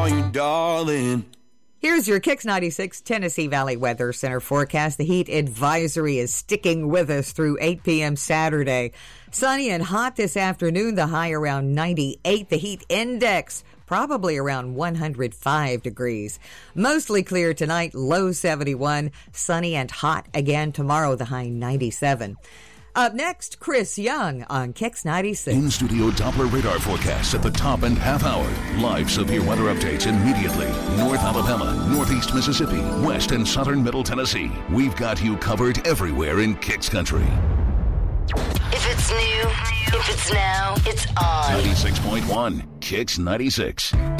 call you darling. Here's your Kicks 96 Tennessee Valley Weather Center forecast. The heat advisory is sticking with us through 8 p.m. Saturday. Sunny and hot this afternoon, the high around 98. The heat index probably around 105 degrees. Mostly clear tonight, low 71. Sunny and hot again tomorrow, the high 97. Up next, Chris Young on Kicks 96. In-studio Doppler radar forecasts at the top and half hour. Live severe weather updates immediately. North Alabama, Northeast Mississippi, West and Southern Middle Tennessee. We've got you covered everywhere in Kicks Country. If it's new, if it's now, it's on. 96.1, Kicks 96.